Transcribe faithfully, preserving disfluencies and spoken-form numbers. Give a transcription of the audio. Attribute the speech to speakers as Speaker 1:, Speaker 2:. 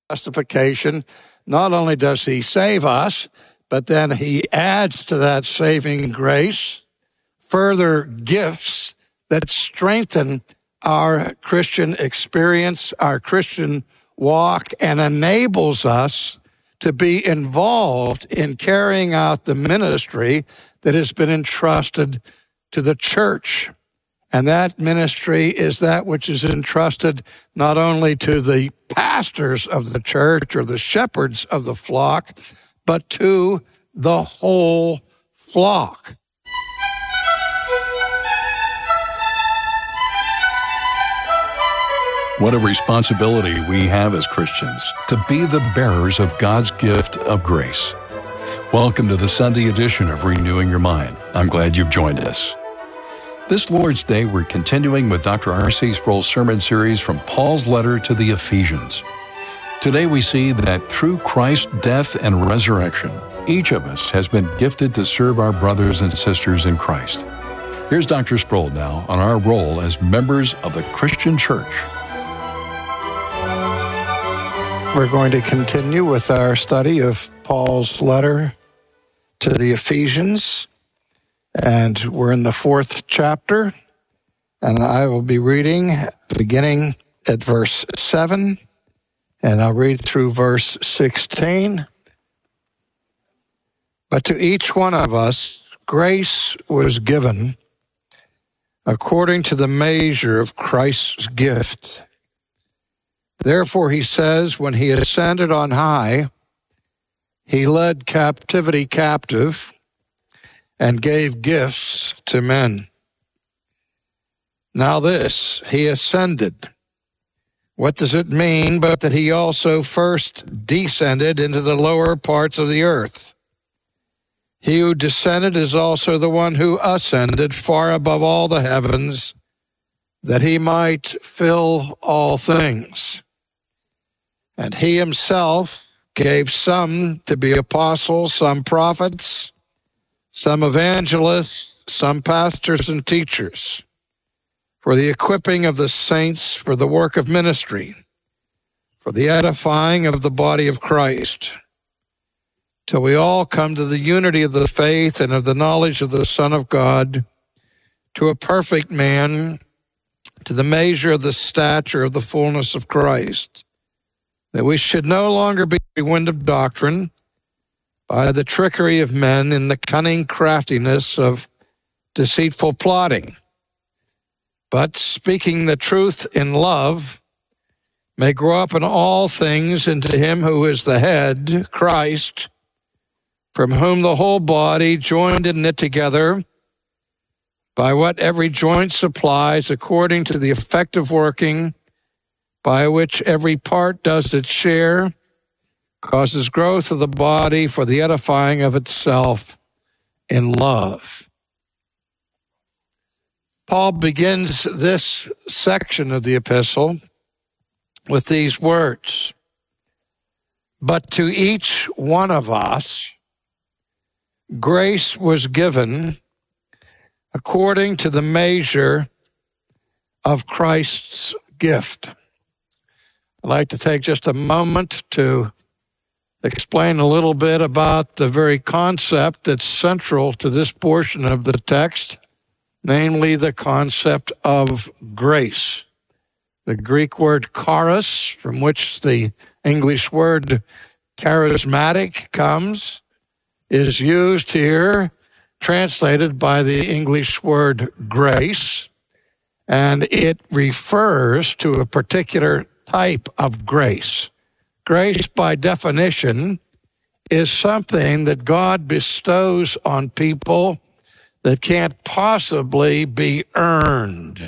Speaker 1: justification, not only does he save us, but then he adds to that saving grace further gifts that strengthen our Christian experience, our Christian walk, and enables us to be involved in carrying out the ministry that has been entrusted to the church. And that ministry is that which is entrusted not only to the pastors of the church or the shepherds of the flock, but to the whole flock.
Speaker 2: What a responsibility we have as Christians to be the bearers of God's gift of grace. Welcome to the Sunday edition of Renewing Your Mind. I'm glad you've joined us. This Lord's Day, we're continuing with Doctor R C Sproul's sermon series from Paul's letter to the Ephesians. Today we see that through Christ's death and resurrection, each of us has been gifted to serve our brothers and sisters in Christ. Here's Doctor Sproul now on our role as members of the Christian church.
Speaker 1: We're going to continue with our study of Paul's letter to the Ephesians, and we're in the fourth chapter, and I will be reading beginning at verse seven, and I'll read through verse sixteen. But to each one of us, grace was given according to the measure of Christ's gift. Therefore, he says, when he ascended on high, he led captivity captive and gave gifts to men. Now this, he ascended. What does it mean but that he also first descended into the lower parts of the earth? He who descended is also the one who ascended far above all the heavens, that he might fill all things. And he himself gave some to be apostles, some prophets, some evangelists, some pastors and teachers, for the equipping of the saints for the work of ministry, for the edifying of the body of Christ, till we all come to the unity of the faith and of the knowledge of the Son of God, to a perfect man, to the measure of the stature of the fullness of Christ, that we should no longer be wind of doctrine by the trickery of men in the cunning craftiness of deceitful plotting, but speaking the truth in love, may grow up in all things into him who is the head, Christ, from whom the whole body, joined and knit together by what every joint supplies according to the effective working by which every part does its share, causes growth of the body for the edifying of itself in love. Paul begins this section of the epistle with these words, but to each one of us, grace was given according to the measure of Christ's gift. I'd like to take just a moment to explain a little bit about the very concept that's central to this portion of the text, namely the concept of grace. The Greek word charis, from which the English word charismatic comes, is used here, translated by the English word grace, and it refers to a particular type of grace. Grace, by definition, is something that God bestows on people that can't possibly be earned.